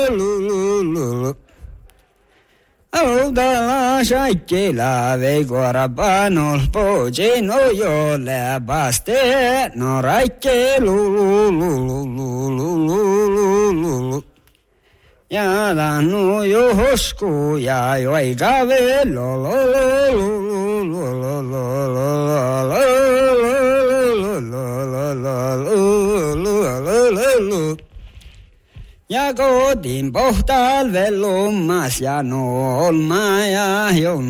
Audala shaikila vegora banol poje no yole baste no raike lu ya da no yo hosku ya yo ai gave lo ja kotiin pohtaan vellumas ja nolmaja jo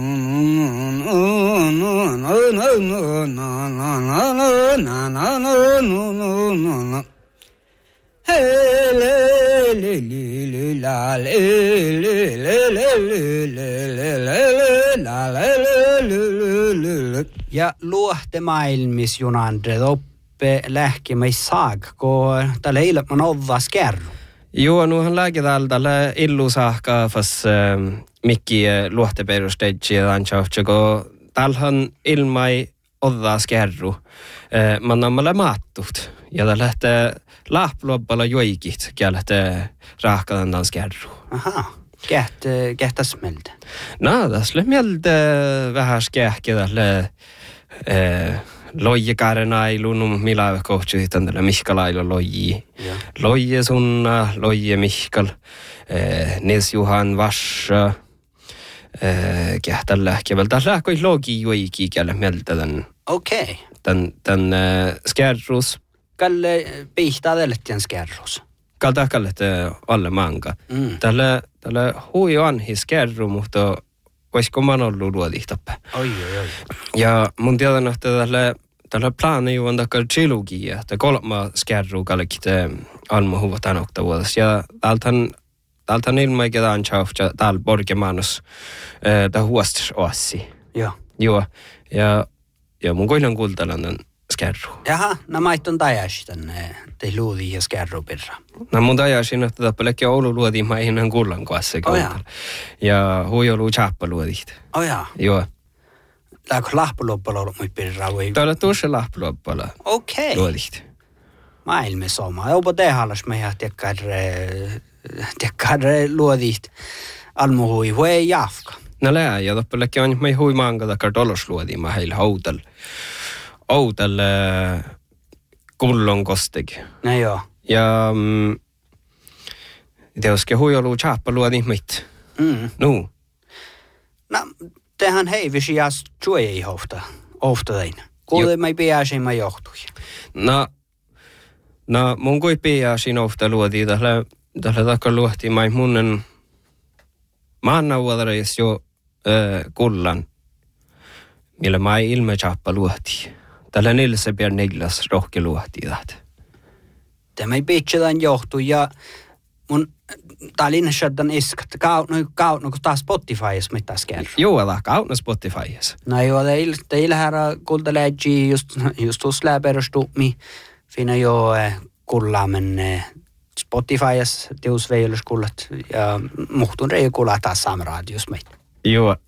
ja luohtemaailmis junandre oppe lähkimäis saag, kun tällä ilman odda skärru. Joo, nuhan lääketään tällä illusahkaa fas mikki luohteperustedji ja tantsauhtsa, kun tällähän ilmai odda skärru. Man on mulle maattut. Ja tällä lähtee lahpluoppalla joikit, kun lähtee rahkadan tämän skärru. Aha. Kehtäs meiltä? No, tässä meiltä vähän skähkä tällä loijekarnailun, millä kohti tällä Mihkalailla loji. Loje sunna, loje Mihkal, Nils Johan Varsa, kehtällä lähkevällä. Tässä lähkoi logi joikki, kellä meiltä tämän. Okei. Tämän skärrus. Kalle pihtaa tällöin skärrus. Kaltaakalle alle manga. Tällä hui on hiskerru, mutta olisiko man ollut luodihtappe. Oi. Ja mun tiedän, että tällä plaani ju on takar trilogia, että kolma skerru kallikite almuhuvat anokta vuodessa. Ja täältä ilmaikedaan tjauhtja täällä borgemanus tää huostas ossi. Joo. Ja mun koilan kultalan skerru. Jaha, nämä on tajasi tänne, te luodi ja skerru pirra. No mun tajasin, että tappelekki Oulu luodi maihin kullan kanssa. Ja hui olu tjappa luodit. Joo. Läkö lahpuluoppala ollut mui pirra vai? Täällä tuossa lahpuluoppala. Okei. Luodit. Maailme soma. Jopa tehallas meidän tekkar luodit almuhui hui jafka. No lää, ja tappelekki on mei hui maanga takar tolos luodi ma heillä outal kullon kostegi. No joo. Ja teoske hui olu tjappa luodi mit. No, tehän heivisi ja tjuei ofta tein. Kuule mai piäsi mai johtui. No mun kui piäsi ofta luodi tällä takka luohti mai munnen maanna vuodareis jo kullan, millä mai ilme tjappa luohti. Tällä nilse pian nillas rohke luohti tätä. Tämä ei pitsätään johtui ja mun tallin shaddan iskat kautno kun taas Spotifyssa mitä skärru. Joo, kautno Spotifyssa. No joo, teillä herra kultaleegi just tuossa perustumi fina jo kullaamen Spotifyssa teus veilus kullat ja muhtun rei kullaa taas saam radios meitä. Joo,